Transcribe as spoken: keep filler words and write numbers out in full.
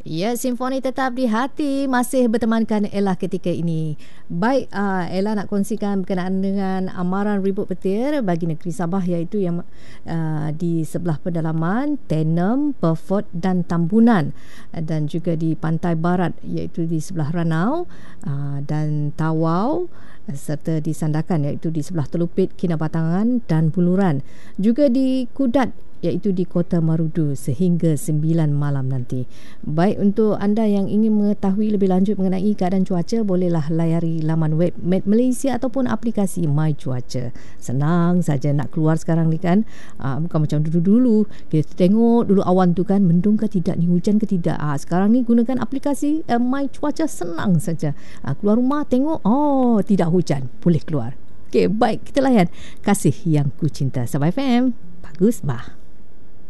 Ya, simfoni tetap di hati masih bertemankan Ella ketika ini. Baik, uh, Ella nak kongsikan berkenaan dengan amaran ribut petir bagi negeri Sabah, iaitu yang uh, di sebelah pedalaman Tenem, Beaufort dan Tambunan, dan juga di pantai barat iaitu di sebelah Ranau uh, dan Tawau, serta di Sandakan iaitu di sebelah Telupit, Kinabatangan dan Buluran, juga di Kudat iaitu di Kota Marudu sehingga sembilan malam nanti. Baik, untuk anda yang ingin mengetahui lebih lanjut mengenai keadaan cuaca, bolehlah layari laman web Met Malaysia ataupun aplikasi My Cuaca. Senang saja nak keluar sekarang ni kan. Aa, bukan macam dulu-dulu kita tengok dulu awan tu kan, mendung ke tidak ni, hujan ke tidak. Aa, sekarang ni gunakan aplikasi uh, My Cuaca, senang saja. Aa, keluar rumah tengok, oh tidak hujan, boleh keluar. Okey, baik, kita layan Kasih Yang Ku Cinta. Sabah F M, bagus bah.